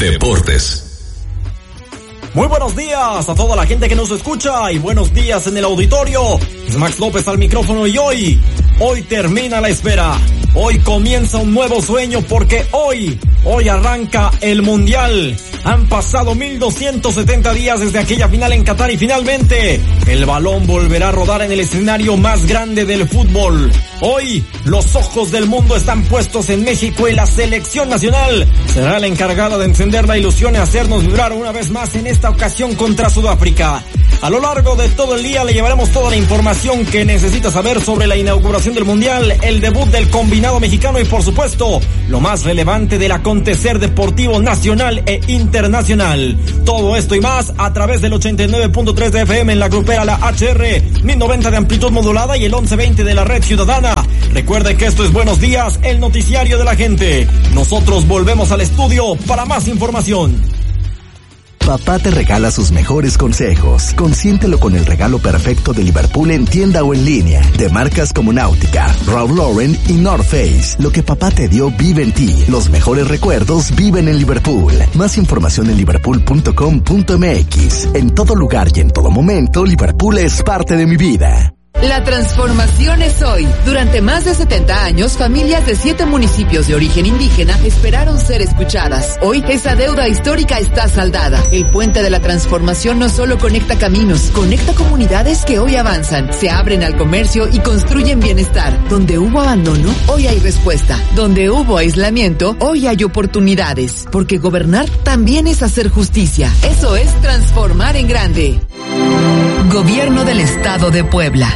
Deportes. Muy buenos días a toda la gente que nos escucha y buenos días en el auditorio. Es Max López al micrófono y hoy termina la espera. Hoy comienza un nuevo sueño porque hoy arranca el Mundial. Han pasado 1270 días desde aquella final en Qatar y finalmente el balón volverá a rodar en el escenario más grande del fútbol. Hoy los ojos del mundo están puestos en México y la selección nacional será la encargada de encender la ilusión y hacernos vibrar una vez más en esta ocasión contra Sudáfrica. A lo largo de todo el día le llevaremos toda la información que necesita saber sobre la inauguración del Mundial, el debut del combinado mexicano y por supuesto lo más relevante del acontecer deportivo nacional e internacional. Todo esto y más a través del 89.3 de FM en la grupera la HR, 1090 de amplitud modulada y el 1120 de la red ciudadana. Recuerde que esto es Buenos Días, el noticiario de la gente. Nosotros volvemos al estudio para más información. Papá te regala sus mejores consejos. Consiéntelo con el regalo perfecto de Liverpool en tienda o en línea. De marcas como Náutica, Ralph Lauren y North Face. Lo que papá te dio vive en ti. Los mejores recuerdos viven en Liverpool. Más información en liverpool.com.mx. En todo lugar y en todo momento, Liverpool es parte de mi vida. La transformación es hoy. Durante más de 70 años, familias de 7 municipios de origen indígena esperaron ser escuchadas. Hoy, esa deuda histórica está saldada. El puente de la transformación no solo conecta caminos, conecta comunidades que hoy avanzan, se abren al comercio y construyen bienestar. Donde hubo abandono, hoy hay respuesta. Donde hubo aislamiento, hoy hay oportunidades. Porque gobernar también es hacer justicia. Eso es transformar en grande. Gobierno del Estado de Puebla.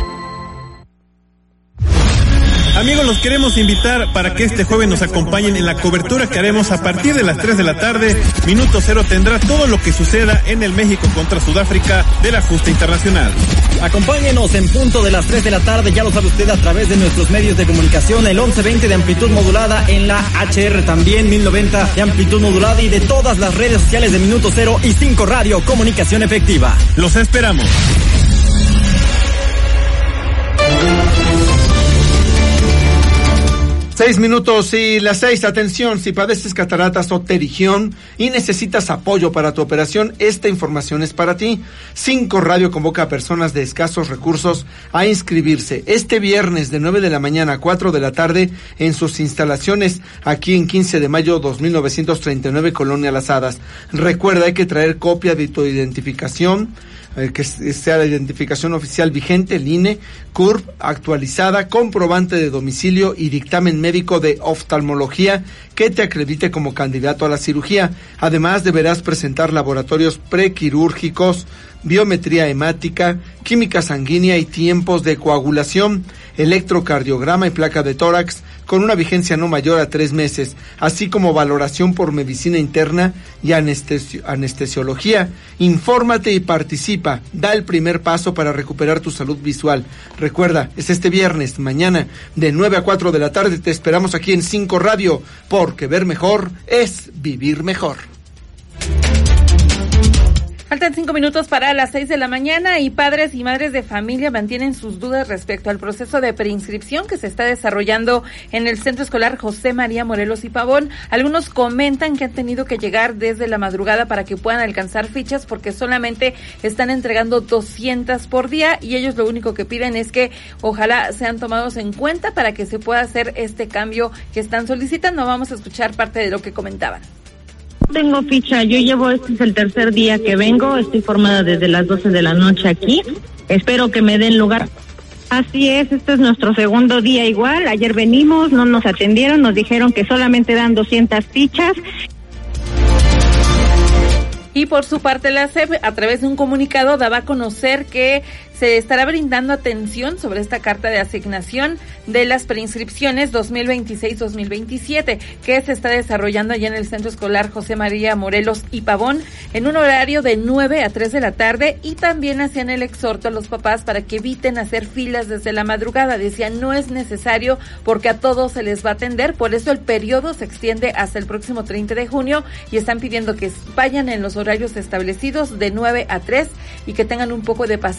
Amigos, los queremos invitar para que este jueves nos acompañen en la cobertura que haremos a partir de las 3 de la tarde. Minuto Cero tendrá todo lo que suceda en el México contra Sudáfrica de la justa internacional. Acompáñenos en punto de las 3 de la tarde, ya lo sabe usted, a través de nuestros medios de comunicación, el 1120 de amplitud modulada en la HR, también 1090 de amplitud modulada y de todas las redes sociales de Minuto Cero y 5 Radio, comunicación efectiva. Los esperamos. 6 minutos y las 6. Atención, si padeces cataratas o pterigión y necesitas apoyo para tu operación, esta información es para ti. 5 Radio convoca a personas de escasos recursos a inscribirse este viernes de 9 de la mañana a 4 de la tarde en sus instalaciones aquí en 15 de mayo 2939, Colonia Las Hadas. Recuerda, hay que traer copia de tu identificación, que sea la identificación oficial vigente, el INE, CURP actualizada, comprobante de domicilio y dictamen médico de oftalmología que te acredite como candidato a la cirugía. Además, deberás presentar laboratorios prequirúrgicos, biometría hemática, química sanguínea y tiempos de coagulación, electrocardiograma y placa de tórax con una vigencia no mayor a 3 meses, así como valoración por medicina interna y anestesiología. Infórmate y participa. Da el primer paso para recuperar tu salud visual. Recuerda, es este viernes, mañana, de 9 a 4 de la tarde. Te esperamos aquí en 5 Radio, porque ver mejor es vivir mejor. Faltan 5 minutos para las 6 de la mañana y padres y madres de familia mantienen sus dudas respecto al proceso de preinscripción que se está desarrollando en el Centro Escolar José María Morelos y Pavón. Algunos comentan que han tenido que llegar desde la madrugada para que puedan alcanzar fichas porque solamente están entregando 200 por día y ellos lo único que piden es que ojalá sean tomados en cuenta para que se pueda hacer este cambio que están solicitando. Vamos a escuchar parte de lo que comentaban. Tengo ficha, yo llevo, este es el tercer día que vengo, estoy formada desde las 12 de la noche aquí, espero que me den lugar. Así es, este es nuestro segundo día igual, ayer venimos, no nos atendieron, nos dijeron que solamente dan 200 fichas. Y por su parte la SEP, a través de un comunicado, daba a conocer que se estará brindando atención sobre esta carta de asignación de las preinscripciones 2026-2027 que se está desarrollando allá en el Centro Escolar José María Morelos y Pavón en un horario de 9 a 3 de la tarde y también hacían el exhorto a los papás para que eviten hacer filas desde la madrugada. Decían, no es necesario porque a todos se les va a atender, por eso el periodo se extiende hasta el próximo 30 de junio y están pidiendo que vayan en los horarios establecidos de 9 a 3 y que tengan un poco de paciencia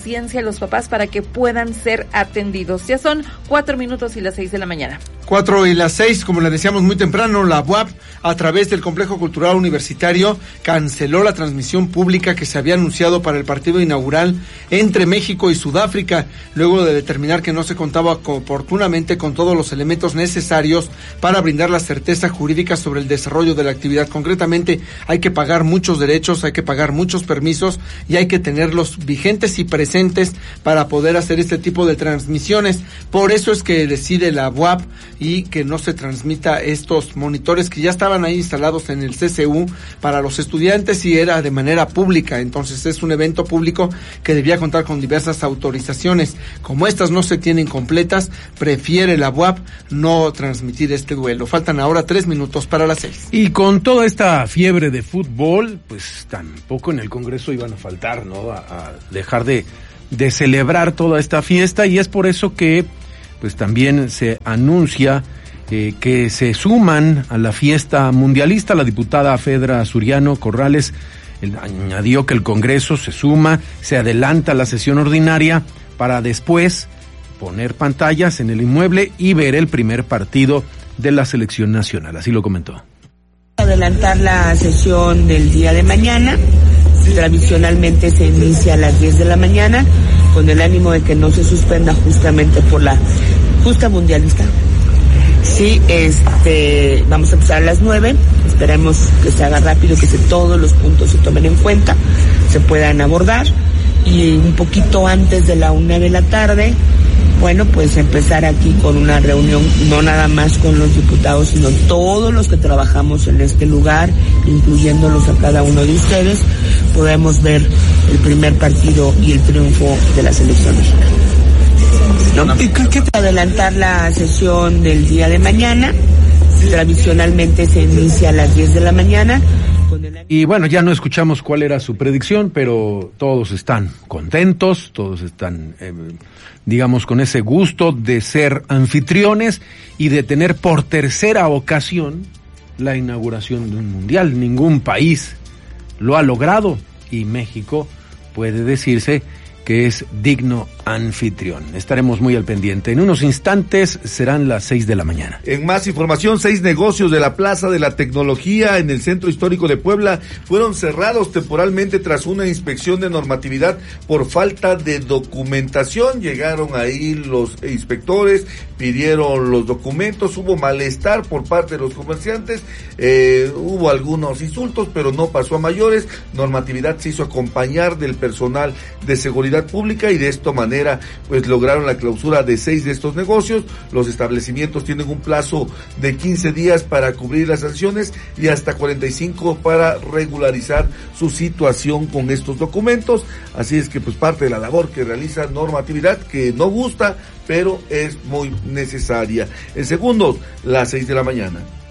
los papás para que puedan ser atendidos. Ya son 4 minutos y las 6 de la mañana. 4 y las 6, como le decíamos muy temprano, la UAP, a través del Complejo Cultural Universitario, canceló la transmisión pública que se había anunciado para el partido inaugural entre México y Sudáfrica, luego de determinar que no se contaba oportunamente con todos los elementos necesarios para brindar la certeza jurídica sobre el desarrollo de la actividad. Concretamente, hay que pagar muchos derechos, hay que pagar muchos permisos y hay que tenerlos vigentes y presentes para poder hacer este tipo de transmisiones. Por eso es que decide la UAP y que no se transmita estos monitores que ya estaban ahí instalados en el CCU para los estudiantes y era de manera pública. Entonces es un evento público que debía contar con diversas autorizaciones. Como estas no se tienen completas, prefiere la UAP no transmitir este duelo. Faltan ahora 3 minutos para las 6. Y con toda esta fiebre de fútbol, pues tampoco en el Congreso iban a faltar, ¿no? A dejar de celebrar toda esta fiesta, y es por eso que pues también se anuncia que se suman a la fiesta mundialista. La diputada Fedra Suriano Corrales añadió que el Congreso se suma, se adelanta la sesión ordinaria para después poner pantallas en el inmueble y ver el primer partido de la selección nacional. Así lo comentó. Adelantar la sesión del día de mañana. Tradicionalmente se inicia a las 10 de la mañana con el ánimo de que no se suspenda justamente por la justa mundialista. Sí, vamos a empezar a las 9, esperemos que se haga rápido, que todos los puntos se tomen en cuenta, se puedan abordar, y un poquito antes de la 1 de la tarde, bueno, pues empezar aquí con una reunión, no nada más con los diputados, sino todos los que trabajamos en este lugar, incluyéndolos a cada uno de ustedes, podemos ver el primer partido y el triunfo de la selección mexicana. Adelantar la sesión del día de mañana, tradicionalmente se inicia a las 10 de la mañana. Y bueno, ya no escuchamos cuál era su predicción, pero todos están contentos, todos están, digamos, con ese gusto de ser anfitriones y de tener por tercera ocasión la inauguración de un mundial. Ningún país lo ha logrado y México puede decirse que es digno anfitrión. Estaremos muy al pendiente. En unos instantes serán las 6 de la mañana. En más información, 6 negocios de la Plaza de la Tecnología en el Centro Histórico de Puebla fueron cerrados temporalmente tras una inspección de normatividad por falta de documentación. Llegaron ahí los inspectores, pidieron los documentos, hubo malestar por parte de los comerciantes, hubo algunos insultos, pero no pasó a mayores. Normatividad se hizo acompañar del personal de seguridad pública y de esta manera pues lograron la clausura de 6 de estos negocios. Los establecimientos tienen un plazo de 15 días para cubrir las sanciones y hasta 45 para regularizar su situación con estos documentos. Así es que pues parte de la labor que realiza normatividad, que no gusta, pero es muy necesaria. En segundos, las 6 de la mañana.